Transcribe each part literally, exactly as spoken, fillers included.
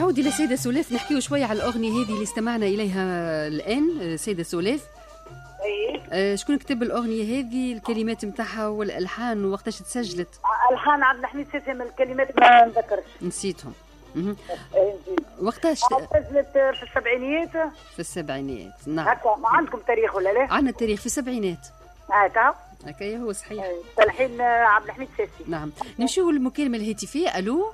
نعود إلى سيدة سولاف نحكيو شوية على الأغنية هذه اللي استمعنا إليها الآن. سيدة سولاف، اي شكون كتب الأغنية هذه، الكلمات متاعها والألحان، وقتاش تسجلت؟ الحان عبد الحميد سيسي، من الكلمات ما نذكرش، نسيتهم. اي نسيت. وقتاش سجلت في السبعينيات. في السبعينات، نعم. هكا ما عندكم تاريخ ولا لا؟ عندنا التاريخ في السبعينات. هكا هكا هو صحيح. الحين عبد الحميد سيسي. نعم. نمشيو للمكالمة الهاتفية. ألو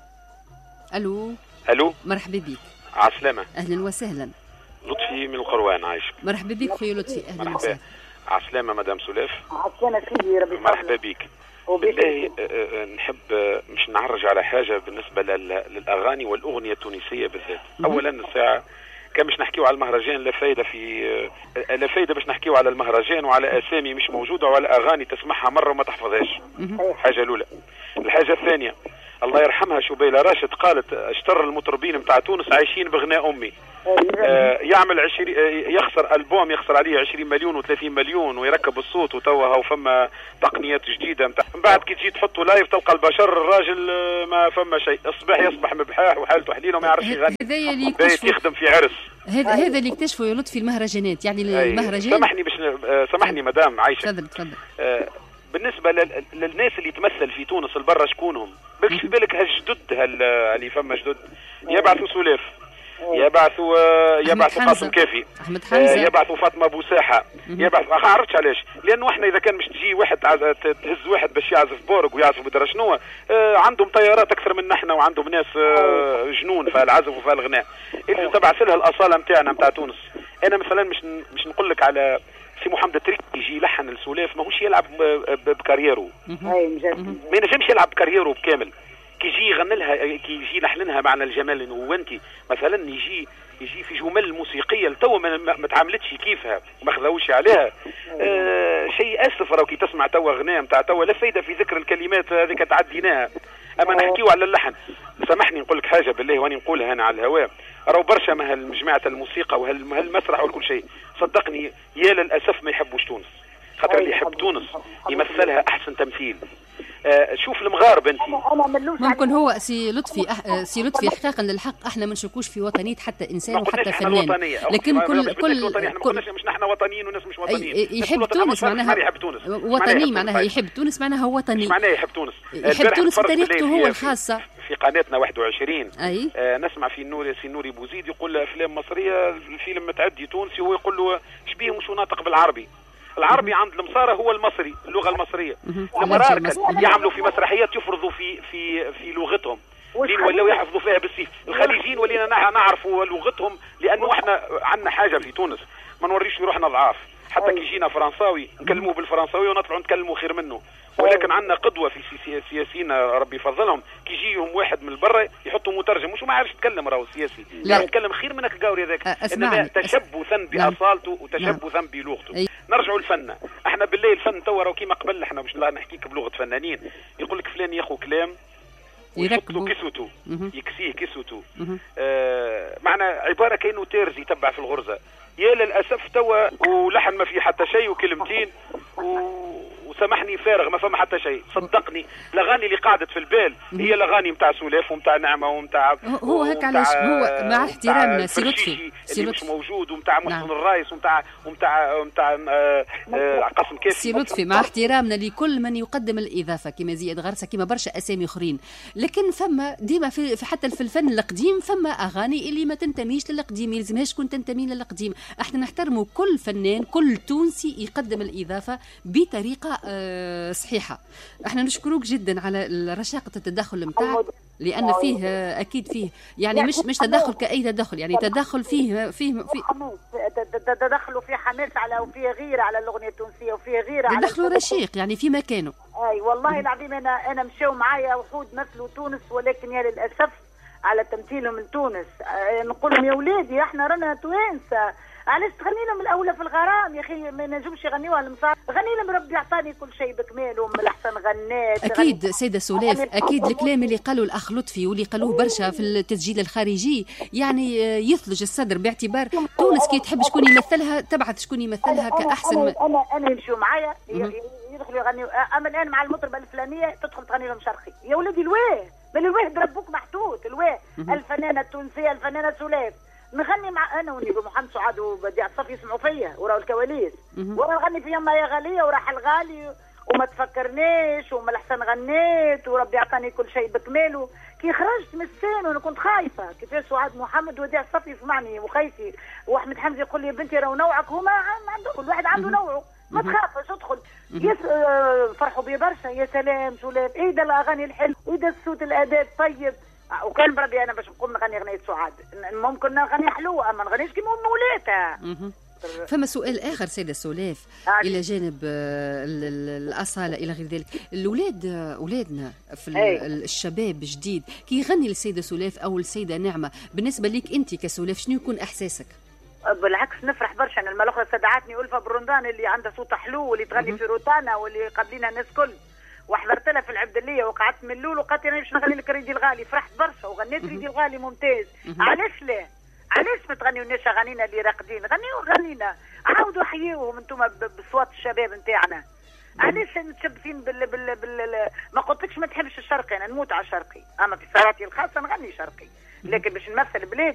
ألو الو، مرحبا بك. عسلامة. أهلا وسهلا. لطفي من القروان عايشك. مرحبا بك خويا لطفي. أهلا مرحبا. وسهلا. عسلامة مدام سولاف. عسلامة سيدي، ربي يحفظك. مرحبا بك. بالله نحب مش نعرج على حاجة بالنسبة للأغاني والأغنية التونسية بالذات. أولا الساعة كان مش نحكيو على المهرجان، لا فايدة في لا فايدة باش نحكيو على المهرجان وعلى أسامي مش موجودة وعلى أغاني تسمعها مرة وما تحفظهاش. حاجة الأولى. الحاجة الثانية، الله يرحمها شبيلة راشد قالت اشتر المطربين متاع تونس عايشين بغناء أمي. آه يعمل عشري آه يخسر ألبوم يخسر عليه عشرين مليون وثلاثين مليون ويركب الصوت وتوها وفما تقنيات جديدة متاع. من بعد كي تجي تحطوا لايف تلقى البشر الراجل ما فما شيء، الصباح يصبح مبحاح وحالته حليله وما يعرفش يغني. هذا اللي يكتشفوا يخدم في عرس. هذا هذا اللي اكتشفوا يا لطفي المهرجانات، يعني المهرجان. سامحني باش آه سامحني مدام عايشة. تفضل تفضل. آه بالنسبة للناس اللي تمثل في تونس البرة شكونهم؟ بالك في بالك هالجدد اللي فما جدد يبعثوا سولاف، يبعثوا يبعثوا قاسم كافي، احمد حمزه، يبعثوا فاطمه بوساحه، يبعثوا ما عرفتش علاش، لانه احنا اذا كان مش تجي واحد تهز واحد باش يعزف بورق ويعزف بدرا شنو، عندهم طيارات اكثر من نحن وعندهم ناس جنون في العزف وفي الغناء. اذا تبعث لها الاصاله نتاعنا نتاع تونس. انا مثلا مش مش نقول لك على سي محمد التريكي يجي يلحن السولاف، ماهوش يلعب بكاريرو، ما ينجمش يلعب بكاريرو بكامل. كي يجي يغني لها، كي يجي يلحن لها معنى الجمال، وانت مثلا يجي يجي في جمل موسيقيه لتو ما تعاملتش كيفها وما خذوش عليها. آه شيء اسف راهو كي تسمع توا غناء نتاع توا لا فايده في ذكر الكلمات هذيك تعديناها، اما نحكيو على اللحن. سامحني نقول لك حاجه بالله واني نقولها انا على الهواء، راهو برشا من جماعه الموسيقى وهالمسرح وكل شيء، صدقني يا للاسف ما يحبوش تونس، خاطر اللي يحب تونس يمثلها احسن تمثيل. آه شوف المغاربه انت ممكن هو سي لطفي أح... سي لطفي احقاقا للحق احنا ما نشكوش في وطنيه حتى انسان وحتى فنان، لكن كل كل كل مش نحن وطنيين وناس مش وطنيين. يحب تونس معناها يحب تونس وطني، معناها يحب تونس معناها وطني، معناها يحب تونس يحب تونس بطريقته هو الخاصه. في قناتنا واحد وعشرين اي آه نسمع في نوري سي نوري بوزيد يقول له افلام مصريه، الفيلم متعدي تونسي، هو يقول له شبيه مش ناطق بالعربي. العربي عند المصارى هو المصري، اللغه المصريه. المراكز يعملوا في مسرحيات يفرضوا في في في لغتهم، لين ولاو يحفظوا فيها بالسيف. الخليجيين ولينا نعرفوا لغتهم لانه احنا عندنا حاجه في تونس ما نوريش روحنا ضعاف. حتى كي يجينا فرنساوي نكلموه بالفرنساوي ونطلعوا نتكلموا خير منه، ولكن عندنا قدوه في سياسيين ربي يفضلهم، كي يجيهم واحد من برا يحطوا مترجم مش ما يعرفش يتكلم، راهو سياسي لا يتكلم خير منك القاوري هذاك، انما تشبثا باصالته وتشبثا بلغته. نرجعوا للفن، احنا بالله الفن توا راهو كيما قبل، احنا باش نحكيك بلغه فنانين، يقول لك فلان ياخذ كلام يركبوا كسوته يكسيه كسوته، آه معنى عباره كانه تيرز يتبع في الغرزه. يا للاسف توا ولحن ما في حتى شيء وكلمتين و... وسامحني فارغ ما فما حتى شيء. صدقني الاغاني اللي قاعدت في البال هي الاغاني نتاع سولاف ونتاع نعمه ونتاع هو هيك علاش هو مع احترامنا سي لطفي اللي مش موجود ونتاع محسن نعم. الرايس ونتاع ونتاع ونتاع قاسم كافي. سي لطفي مع احترامنا لكل من يقدم الاضافه كما زياد غرسه كما برشا اسامي اخرين، لكن فما ديما في حتى في الفن القديم فما اغاني اللي ما تنتميش للقديم، ما يلزمهاش تكون تنتمي للقديم. احنا نحترموا كل فنان كل تونسي يقدم الاضافه بطريقه أه صحيحه. احنا نشكروك جدا على رشاقه التدخل نتاعك، لان فيه اكيد فيه يعني مش مش تدخل كاي تدخل، يعني تدخل فيه فيه في تدخلوا فيه حماس على وفيه غيره على الاغنيه التونسيه وفيه غيره على تدخلوا رشيق يعني في مكانه. اي والله العظيم انا انا مشاو معايا وحود مثلوا تونس، ولكن يا للاسف على تمثيلهم لتونس. نقول لهم يا ولادي احنا رانا توانسه، علاش تغني لهم الاولى في الغرام يا اخي؟ ما نجمش يغنيوها المصار، غني لهم ربي يعطاني كل شيء بكماله من الاحسن غنات. اكيد غني. سيده سولاف اكيد الكلام اللي قالوا الاخ لطفي واللي قالوه برشا في التسجيل الخارجي يعني يثلج الصدر، باعتبار تونس كي تحب شكون يمثلها تبعث شكون يمثلها كاحسن. انا انا, أنا يمشوا معايا يدخلوا يغنيوا، اما الان مع المطربه الفلانيه تدخل تغني لهم شرقي. يا ولدي الواه بالواه دربوك محطوط الواه. الفنانه التونسيه الفنانه سولاف نغني مع انا وني بمحمد سعاد وبديع الصف يسمعوا فيا ورا الكواليس وانا نغني في يما يا غاليه وراح الغالي وما تفكرنيش وما الحسن غنيت وربي عطاني كل شيء بكماله. كي خرجت من السين وانا كنت خايفه كيفاش سعاد محمد وديع الصف يسمعني وخايفي واحمد حمزه يقول لي يا بنتي راهو نوعك هما عنده كل واحد عنده نوعه ما تخافش ادخل. يس فرحوا بي برشا يا سلام سولاف ايه ده الاغاني الحلو وايه ده الصوت الاداء طيب. وكان بربي انا باش نقوم نغني اغنيه سعاد ممكن نغني حلوه اما نغنيش كيما مولاتها. فما سؤال اخر سيده سولاف الى جانب الاصاله الى غير ذلك. الاولاد اولادنا في الشباب جديد كي يغني السيده سولاف او السيده نعمه بالنسبه ليك انت كسولاف شنو يكون احساسك؟ بالعكس نفرح برشا. انا الملوخه استدعتني ألفة برندان اللي عندها صوت حلو واللي تغني في روتانا واللي قابلينها الناس كل وحضرت لها في العبدليه وقعدت من الاول وقالت لي باش نغني لك ريدي الغالي. فرحت برشا وغنيت ريدي الغالي ممتاز. علاش لا؟ علاش ما تغنيوناش اغانينا اللي راقدين؟ غنيو غنينا عاودوا حيوهم انتم بصوات الشباب نتاعنا. علاش متشبثين بال بال بال ما قلتلكش ما تحبش الشرقي انا نموت على الشرقي اما في صلاتي الخاصه نغني شرقي لكن باش نمثل بلادي